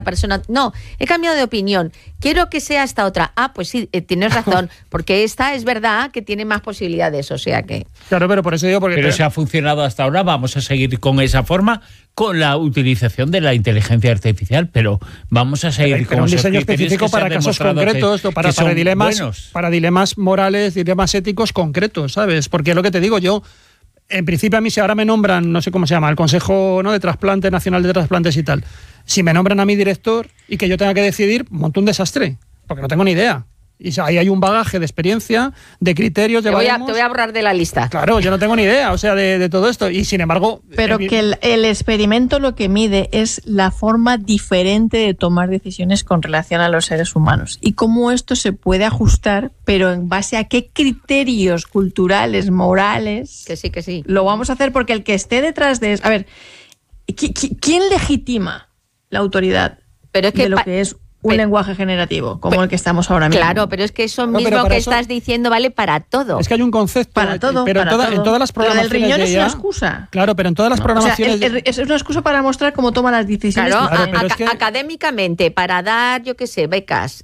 persona, no, he cambiado de opinión, quiero que sea esta otra. Ah, pues sí, tienes razón, porque esta es verdad que tiene más posibilidades, o sea que... Claro, pero por eso digo... Pero se ha funcionado hasta ahora, vamos a seguir con esa forma, con la utilización de la inteligencia artificial, pero vamos a seguir con un diseño específico para casos concretos, para dilemas morales, dilemas éticos concretos, ¿sabes? Porque lo que te digo yo, en principio a mí, si ahora me nombran, no sé cómo se llama, el Consejo, ¿no?, de Trasplante Nacional de Trasplantes y tal, si me nombran a mi director y que yo tenga que decidir, monto un desastre, porque no tengo ni idea. Y ahí hay un bagaje de experiencia, de criterios, de te voy a borrar de la lista. Claro, yo no tengo ni idea, o sea, de todo esto. Y sin embargo... Pero que el experimento lo que mide es la forma diferente de tomar decisiones con relación a los seres humanos. Y cómo esto se puede ajustar, pero en base a qué criterios culturales, morales... Que sí. Lo vamos a hacer porque el que esté detrás de eso... A ver, ¿quién legitima la autoridad de lo que es un lenguaje generativo, como el que estamos ahora mismo? Claro, pero es que eso mismo que estás diciendo vale para todo. Es que hay un concepto... Para todo, pero para todo. En todas las programaciones del riñón de es IA, una excusa. Claro, pero en todas las programaciones... O sea, es una excusa para mostrar cómo toma las decisiones. Claro, académicamente, para dar, yo qué sé, becas,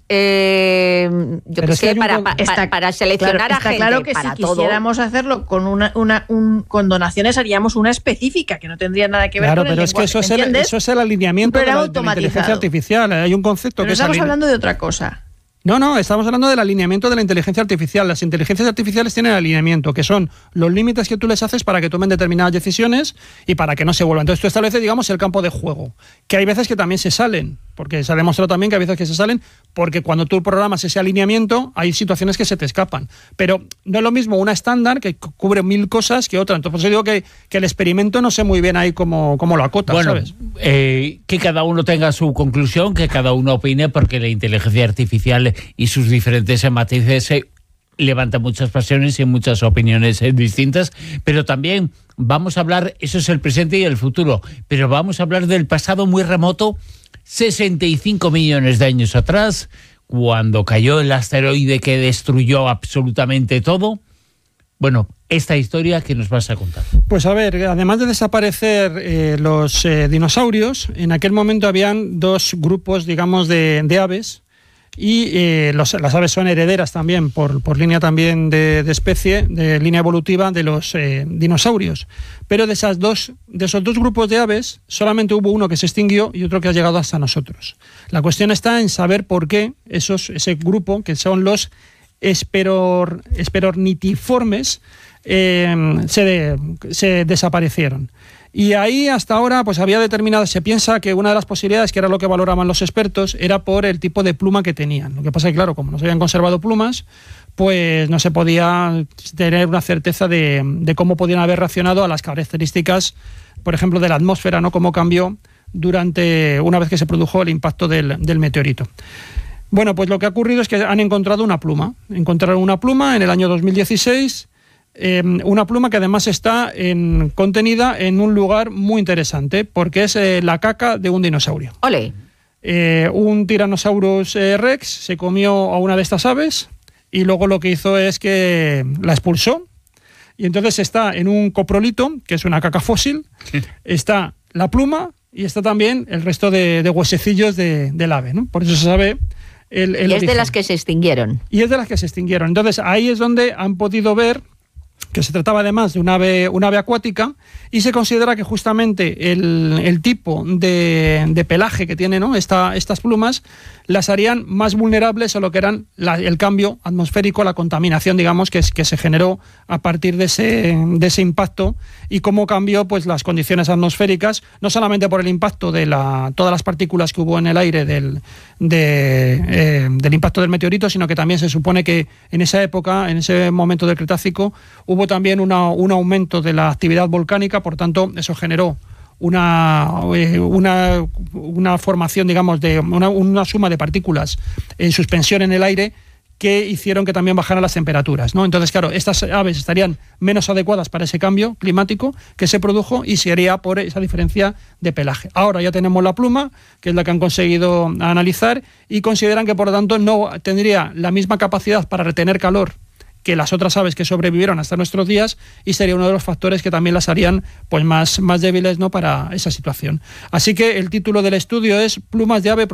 para seleccionar a gente. Está claro que para si quisiéramos hacerlo con donaciones haríamos una específica, que no tendría nada que ver con el lenguaje. Claro, pero es que eso es el alineamiento de la inteligencia artificial. Hay un concepto pero que estamos hablando de otra cosa. No, estamos hablando del alineamiento de la inteligencia artificial. Las inteligencias artificiales tienen alineamiento, que son los límites que tú les haces para que tomen determinadas decisiones y para que no se vuelvan. Entonces tú estableces, digamos, el campo de juego, que hay veces que también se salen, porque se ha demostrado también que hay veces que se salen, porque cuando tú programas ese alineamiento hay situaciones que se te escapan. Pero no es lo mismo una estándar que cubre 1000 cosas que otra. Entonces yo digo que el experimento no sé muy bien ahí cómo lo acota, bueno, ¿sabes? Que cada uno tenga su conclusión, que cada uno opine, porque la inteligencia artificial y sus diferentes matices levanta muchas pasiones y muchas opiniones distintas, pero también vamos a hablar, eso es el presente y el futuro, pero vamos a hablar del pasado muy remoto, 65 millones de años atrás, cuando cayó el asteroide que destruyó absolutamente todo. Bueno, esta historia que nos vas a contar. Pues a ver, además de desaparecer los dinosaurios, en aquel momento habían dos grupos, digamos, de aves. Y las aves son herederas también por línea también de especie, de línea evolutiva de los dinosaurios. Pero de esos dos grupos de aves solamente hubo uno que se extinguió y otro que ha llegado hasta nosotros. La cuestión está en saber por qué ese grupo, que son los esperornitiformes, se desaparecieron. Y ahí hasta ahora pues se piensa que una de las posibilidades, que era lo que valoraban los expertos, era por el tipo de pluma que tenían. Lo que pasa es que, claro, como no se habían conservado plumas, pues no se podía tener una certeza de cómo podían haber reaccionado a las características, por ejemplo, de la atmósfera, ¿no? Cómo cambió una vez que se produjo el impacto del meteorito. Bueno, pues lo que ha ocurrido es que han encontrado una pluma. Encontraron una pluma en el año 2016, una pluma que además está contenida en un lugar muy interesante, porque es la caca de un dinosaurio. ¡Ole! Un Tyrannosaurus Rex se comió a una de estas aves y luego lo que hizo es que la expulsó, y entonces está en un coprolito, que es una caca fósil, está la pluma y está también el resto de huesecillos del ave, ¿no? Por eso se sabe el y es origen. de las que se extinguieron. Y es de las que se extinguieron. Entonces ahí es donde han podido ver que se trataba además de una ave acuática, y se considera que justamente el tipo de pelaje que tienen, ¿no?, estas plumas las harían más vulnerables a lo que eran el cambio atmosférico, la contaminación, digamos, que se generó a partir de ese impacto, y cómo cambió pues las condiciones atmosféricas, no solamente por el impacto de todas las partículas que hubo en el aire del impacto del meteorito, sino que también se supone que en esa época, en ese momento del Cretácico, hubo también un aumento de la actividad volcánica. Por tanto, eso generó una formación, digamos, de una suma de partículas en suspensión en el aire, que hicieron que también bajaran las temperaturas, ¿no? Entonces, claro, estas aves estarían menos adecuadas para ese cambio climático que se produjo, y se haría por esa diferencia de pelaje. Ahora ya tenemos la pluma, que es la que han conseguido analizar, y consideran que, por lo tanto, no tendría la misma capacidad para retener calor que las otras aves que sobrevivieron hasta nuestros días, y sería uno de los factores que también las harían pues más débiles, ¿no?, para esa situación. Así que el título del estudio es Plumas de ave